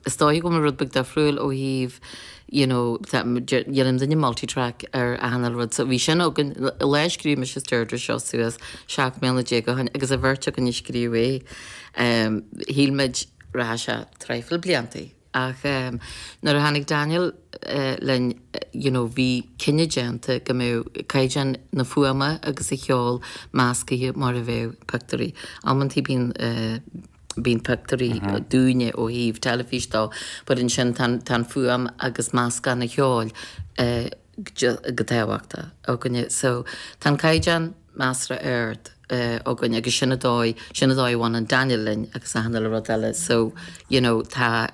Stoi go rudbeg da friúil ó híh dhéanam dunne multitrack ar anal rud, so bhí sin ógan leiscrí me se steirdre seo suas 7 mé go agus a bhirrte go níoscríú é. Hílmeid ra se treifil bliantaí. Ach nar a hanig Daniel len bhí cinenne déanta go mé caiidean na fuama agus i cheol máscaí mar a bheith pectorí. Almantí bín pectorí dúine ó híh telefístá, bud in sin tan fuam agus másca na cheáil go téhachta óganne. So tan caiidean másra aird óganne agus sinna dóibháin an Daniellin agus a hanna le rodile. So tá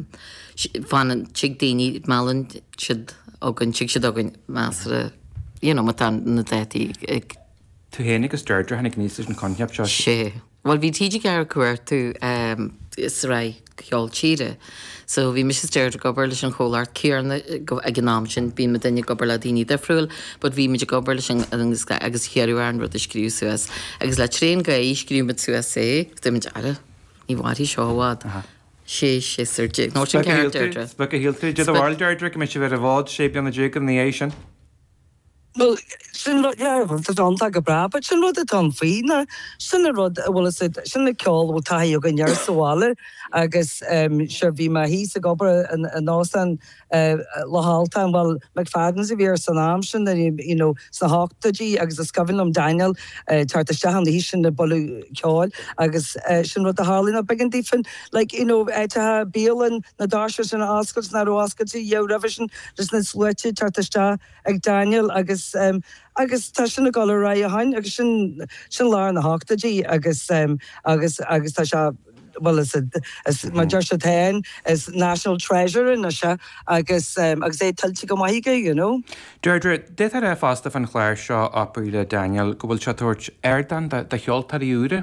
fan chick daoine málan siad ógan chick siad ógan másra má tan na détaí ag. Tú hénig agus deirdre hanig níos an conceap seo. Sé. Well, bhí tiidir gar cuair tú is ra cheol tíre. So bhí mis deirdre gobar leis an choláart céarna ag gnáam sin bí me daine gobar le daoine defriúil, bud bhí meidir gobar leis agus chearú an rud a scríú suas. Agus le tréon ga scríú mit suas é, duimiid ara, ní bhhaí seohád. sé sirte. Nó sin ceart deirdre. Spa go hiiltú de bháil deirdre go me se bheit a bhád sé beanna dú go ní éisian. Well, sin tá go bra, but sin rud atá faoine, sinna rud bhfuil sinna ceáil bh taí go near sáile agus se bhí mar hí a gobar an násan le háiltain bhil McFadden sa bhíar san am sin sa háchtadí agus a scavinnom Daniel tarta stehan hí sin na bolú ceáil agus sin rud a hálína begin dífin tá bíalan na dáir sin na ascailt na ascailtí Eurovision just na sluite tarta ste ag Daniel agus tá sinna gáil ra a hain agus sin lá na háchtadí agus tá se well as Majorsha Ten as National Treasure in se agus é tiltte go maige, Deirdre, dit ar fásta fan chléir seo apúile Daniel go bhfuil se tuairt airdan de cheoltarí úre?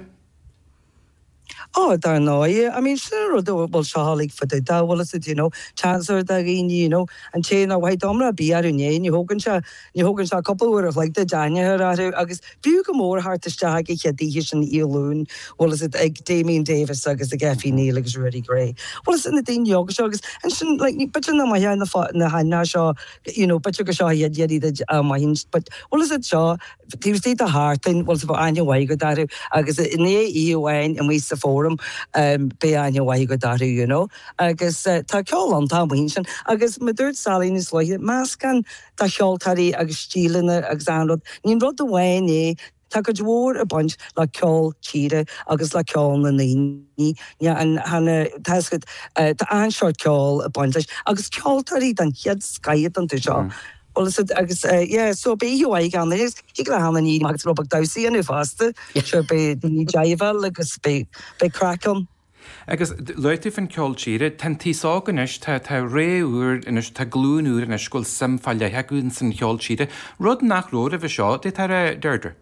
Oh, dar náie. I mean, sure, bol shalig for the da well as chancellor da gin, and chain a white omra be ar you hogan a couple of like the Daniel agus buga more hard to stag edition eloon, well as it egg Damien Davis agus the Geffy Neil is really grey. Well as in the Dean Yoga shows and sin like but you know my hand the hand shaw, but you go shaw yet the minds, but well as it shaw Tuesday the heart and was for Anya Waigo that agus in the EU and we forum be anya wai go daru, agus tá ceol an tá sin agus me dúirt salín is leith máscan tá cheoltarí agus stílanna agus anrod nín rud a bhain é tá go dúir a buint le ceol tíre agus le ceol na naoine an hanna tasgad tá anseo ceol a buint leis agus ceoltarí den chiad scaiad an tú seo. Well, so be you I can this. He can have any Max Robert Dowsey and if faster. Sure be the Jaiva like a be crack on. Agus leitú fan ceol tíre, tan tí ságanis tá réúr inis tá glúnúr in iscoil simfáile heagún san ceol tíre, rud nach ród a bheith seo, dit ar deirdre.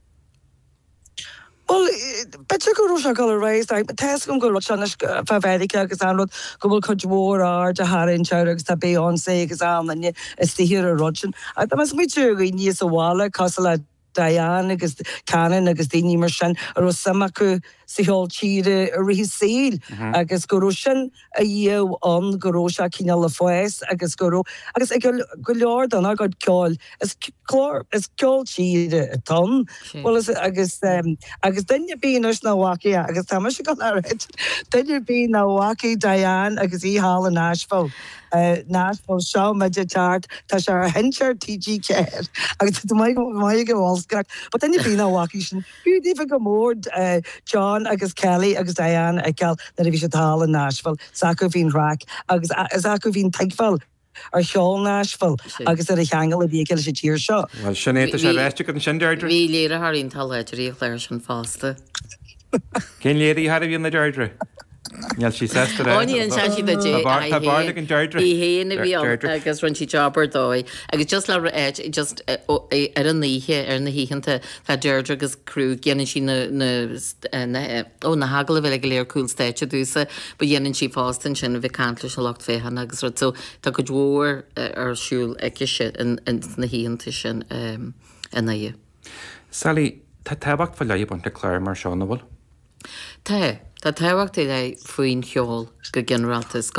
Well, but you go to go raise like test go Chanish Favedica agus anrod go Kojwar or Jaharin Charags to Beyonce exam and it's the hero Rodgen. I must meet you in Yes a Walla, Castle Diane agus Canon agus Dini Mershan or Samaku Sihol Chire or his seal agus Gorushan a year on Gorosha Kina Lafoes agus Goro agus go Lord and I got call as called Chire a ton. Well as agus then you be us na waki agus Tamash got that then you be na waki Diane agus E Hall in Nashville. Nashville show Major Tasha Hencher TG care. agus my go but then you be na waki you even go more John agus Kelly agus Diane Ekel that if you should hall in Nashville Sakovin Rack agus Sakovin Tegfell or Sean Nashville agus at a hangle of the Ekel she cheer shot. Well Sinead is a rest you can send Deirdre. We later har in tallery clash and faster. Can lady had you in the Deirdre? Yes, she says today. Only in Sashi the J. He in the wheel agus run she jobber dói. Agus just la just in the he into that Deirdre agus crew gin she na hagel vil leir cool stage dúsa, but yen she fast and sin vi cantle she locked fe han agus so tá go dwór ar siúl ekise in na he into sin in na. Sally, tá tabacht for leib on the Claire mar Seanable. Tá táhacht é faoin cheol go generaltas